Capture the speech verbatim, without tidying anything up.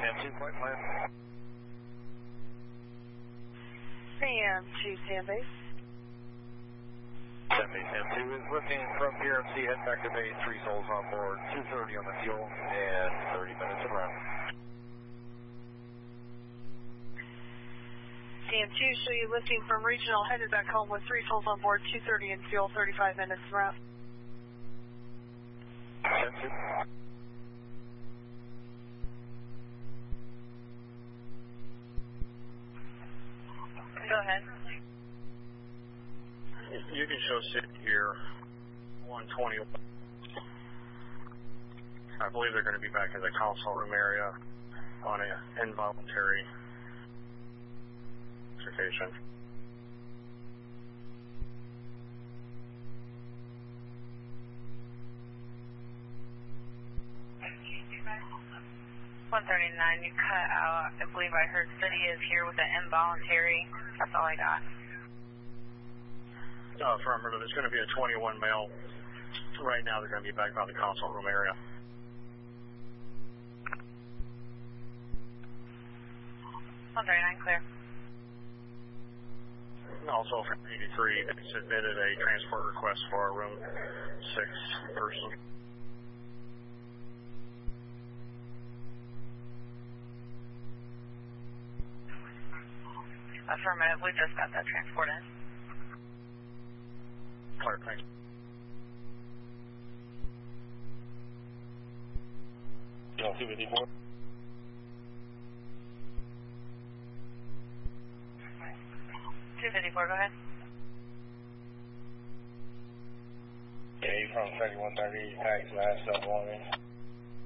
Sam two, flight plan. Sam two, Sam base. Sam base, Sam two is lifting from P R M C, heading back to base, three souls on board, two thirty on the fuel, and thirty minutes around. Sam two, show you lifting from regional, headed back home with three souls on board, two thirty in fuel, thirty-five minutes around. Sam two. Go ahead. You can show City here, one twenty. I believe they're going to be back in the console room area on an involuntary vacation. one thirty-nine, you cut out. I believe I heard City is here with an involuntary. That's all I got. Uh, affirmative. There's going to be a twenty-one male. Right now, they're going to be back by the console room area. one thirty-nine, clear. Also, from eighty-three, they submitted a transport request for a room six person. Affirmative, we just got that transport in. Clear, thanks. You want two fifty-four? two fifty-four, go ahead. Okay, from thirty-one thirty, tax last up warning.